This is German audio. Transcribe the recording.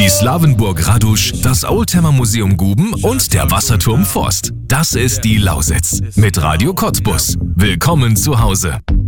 Die Slawenburg Radusch, das Oldtimer Museum Guben und der Wasserturm Forst. Das ist die Lausitz mit Radio Cottbus. Willkommen zu Hause.